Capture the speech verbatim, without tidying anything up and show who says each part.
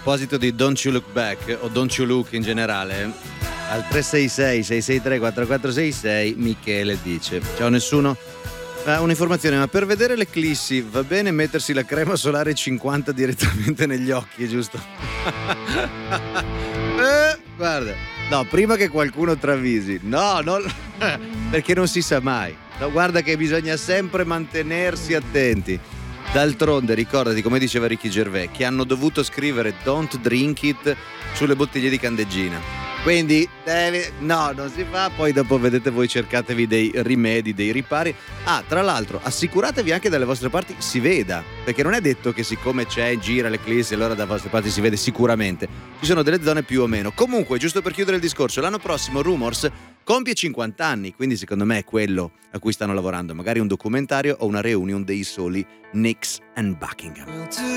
Speaker 1: proposito di Don't You Look Back o Don't You Look in generale, al tre sei sei sei sei tre quattro quattro sei sei Michele dice: ciao nessuno, ah, un'informazione, ma per vedere l'eclissi va bene mettersi la crema solare cinquanta direttamente negli occhi, giusto? eh, guarda, no, prima che qualcuno travisi, no, no, perché non si sa mai, no, guarda che bisogna sempre mantenersi attenti. D'altronde ricordati, come diceva Ricky Gervais, che hanno dovuto scrivere Don't Drink It sulle bottiglie di candeggina. Quindi devi, no, non si fa. Poi dopo vedete voi, cercatevi dei rimedi, dei ripari. Ah, tra l'altro assicuratevi anche dalle vostre parti si veda, perché non è detto che siccome c'è, gira l'eclissi, allora dalle vostre parti si vede sicuramente. Ci sono delle zone più o meno. Comunque, giusto per chiudere il discorso, l'anno prossimo Rumors compie cinquanta anni, quindi secondo me è quello a cui stanno lavorando, magari un documentario o una reunion dei soli Nicks and Buckingham.